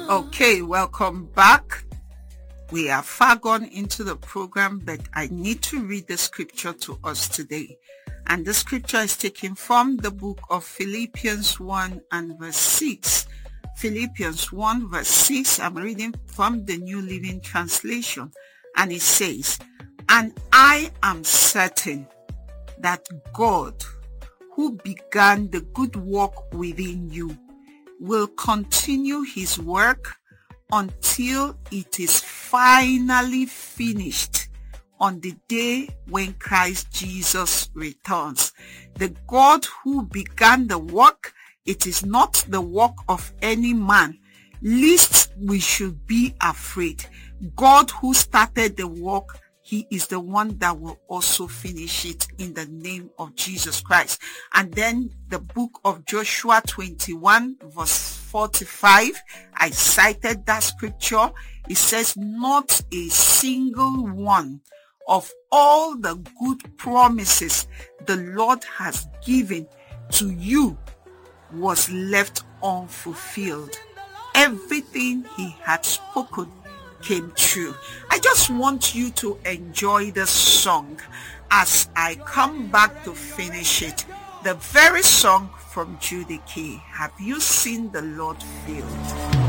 Okay, welcome back. We are far gone into the program, but I need to read the scripture to us today. And the scripture is taken from the book of Philippians 1 and verse 6. Philippians 1 verse 6, I'm reading from the New Living Translation. And it says, "And I am certain that God, who began the good work within you, will continue his work until it is finally finished on the day when Christ Jesus returns." The God who began the work, it is not the work of any man, lest we should be afraid. God who started the work, he is the one that will also finish it in the name of Jesus Christ. And then the book of Joshua 21 verse 45, I cited that scripture. It says, "Not a single one of all the good promises the Lord has given to you was left unfulfilled." Everything he had spoken came true. I just want you to enjoy the song as I come back to finish it. The very song from Judy Kay, "Have You Seen the Lord Field?"